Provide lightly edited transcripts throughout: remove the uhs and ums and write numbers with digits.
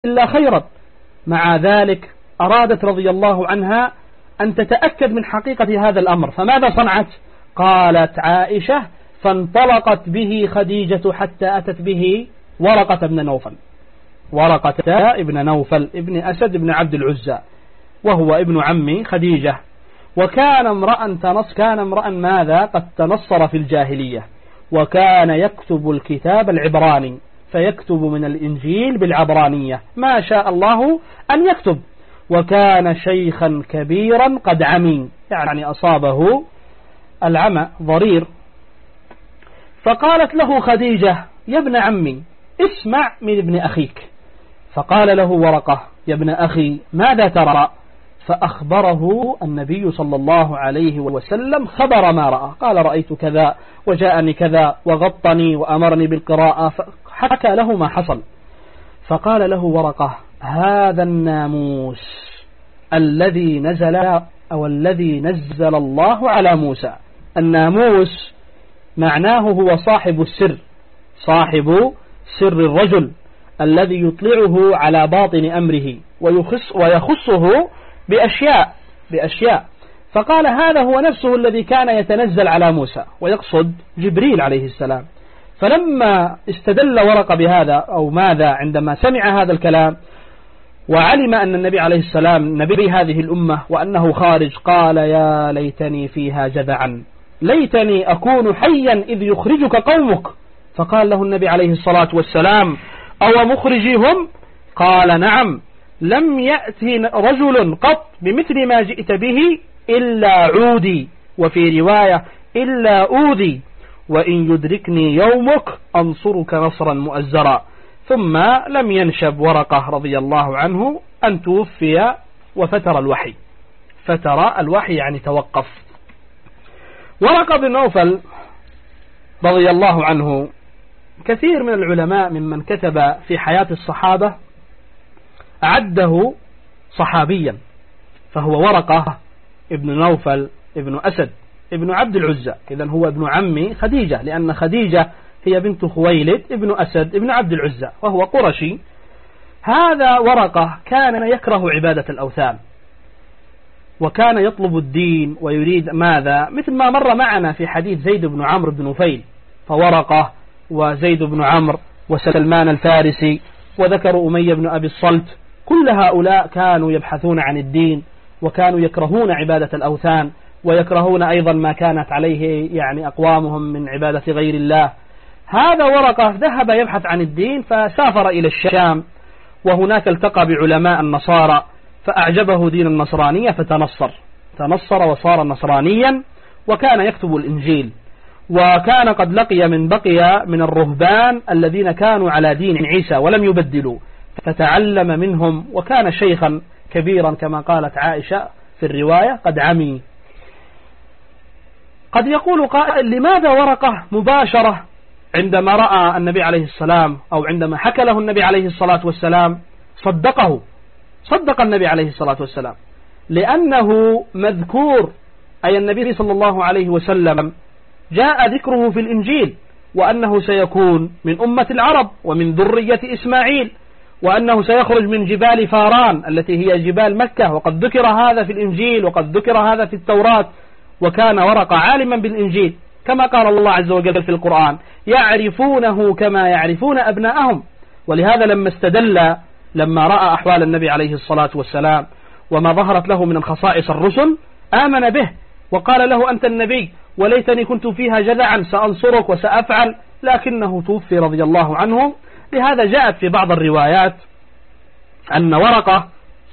إلا خيرا. مع ذلك أرادت رضي الله عنها أن تتأكد من حقيقة هذا الأمر، فماذا صنعت؟ قالت عائشة: فانطلقت به خديجة حتى أتت به ورقة بن نوفل، ورقة ابن نوفل ابن أسد بن عبد العزى، وهو ابن عم خديجة، وكان امرأ ماذا قد تنصر في الجاهلية، وكان يكتب الكتاب العبراني، فيكتب من الإنجيل بالعبرانية ما شاء الله أن يكتب، وكان شيخا كبيرا قد عمي، يعني أصابه العمى ضرير. فقالت له خديجة: يا ابن عمي اسمع من ابن أخيك. فقال له ورقة: يا ابن أخي ماذا ترى؟ فأخبره النبي صلى الله عليه وسلم خبر ما رأى، قال: رأيت كذا وجاءني كذا وغطني وأمرني بالقراءة، فحكى له ما حصل. فقال له ورقة: هذا الناموس الذي نزل الله على موسى. الناموس معناه هو صاحب السر، صاحب سر الرجل الذي يطلعه على باطن أمره ويخصه بأشياء. فقال: هذا هو نفسه الذي كان يتنزل على موسى، ويقصد جبريل عليه السلام. فلما استدل ورقة بهذا أو ماذا عندما سمع هذا الكلام وعلم أن النبي عليه السلام نبي هذه الأمة وأنه خارج، قال: يا ليتني فيها جذعا، ليتني أكون حيا إذ يخرجك قومك. فقال له النبي عليه الصلاة والسلام: أو مخرجيهم؟ قال: نعم، لم يأتي رجل قط بمثل ما جئت به إلا عودي، وفي رواية إلا أوذي، وإن يدركني يومك أنصرك نصرا مؤزرا. ثم لم ينشب ورقة رضي الله عنه أن توفي وفتر الوحي. فتر الوحي يعني توقف. ورقة بن نوفل رضي الله عنه كثير من العلماء ممن كتب في حياة الصحابة عده صحابيا، فهو ورقة ابن نوفل ابن أسد ابن عبد العزى، إذن هو ابن عم خديجة، لأن خديجة هي بنت خويلد ابن أسد ابن عبد العزى وهو قرشي. هذا ورقة كان يكره عبادة الأوثان، وكان يطلب الدين ويريد ماذا، مثل ما مر معنا في حديث زيد بن عمرو بن نفيل. فورقة وزيد بن عمرو وسلمان الفارسي وذكر أمية بن أبي الصلت، كل هؤلاء كانوا يبحثون عن الدين، وكانوا يكرهون عبادة الأوثان، ويكرهون أيضا ما كانت عليه يعني أقوامهم من عبادة غير الله. هذا ورقة ذهب يبحث عن الدين، فسافر إلى الشام، وهناك التقى بعلماء النصارى، فأعجبه دين النصرانية فتنصر وصار نصرانيا، وكان يكتب الإنجيل، وكان قد لقي من بقي من الرهبان الذين كانوا على دين عيسى ولم يبدلوا، فتعلم منهم، وكان شيخا كبيرا كما قالت عائشة في الرواية قد عمي. قد يقول قائل: لماذا ورقة مباشرة عندما رأى النبي عليه السلام أو عندما حكى له النبي عليه الصلاة والسلام صدق النبي عليه الصلاة والسلام؟ لأنه مذكور، أي النبي صلى الله عليه وسلم جاء ذكره في الإنجيل، وأنه سيكون من أمة العرب ومن ذرية إسماعيل، وأنه سيخرج من جبال فاران التي هي جبال مكة، وقد ذكر هذا في الإنجيل وقد ذكر هذا في التوراة. وكان ورقة عالما بالإنجيل، كما قال الله عز وجل في القرآن: يعرفونه كما يعرفون أبناءهم. ولهذا لما استدل، لما رأى أحوال النبي عليه الصلاة والسلام وما ظهرت له من الخصائص الرسل، آمن به وقال له: أنت النبي، وليتني كنت فيها جذعا، سأنصرك وسأفعل، لكنه توفي رضي الله عنه. لهذا جاءت في بعض الروايات أن ورقة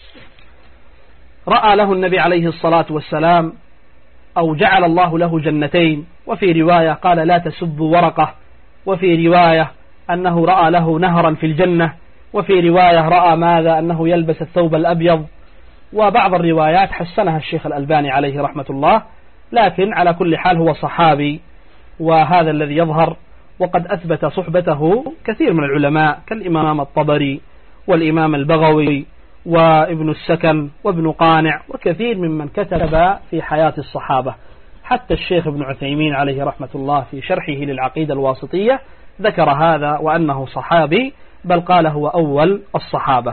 رأى له النبي عليه الصلاة والسلام أو جعل الله له جنتين، وفي رواية قال: لا تسبوا ورقة، وفي رواية أنه رأى له نهرا في الجنة، وفي رواية رأى ماذا، أنه يلبس الثوب الأبيض، وبعض الروايات حسنها الشيخ الألباني عليه رحمة الله. لكن على كل حال هو صحابي، وهذا الذي يظهر. وقد أثبت صحبته كثير من العلماء كالإمام الطبري والإمام البغوي وابن السكن وابن قانع، وكثير ممن كتب في حياة الصحابة. حتى الشيخ ابن عثيمين عليه رحمة الله في شرحه للعقيدة الواسطية ذكر هذا، وأنه صحابي، بل قال هو أول الصحابة.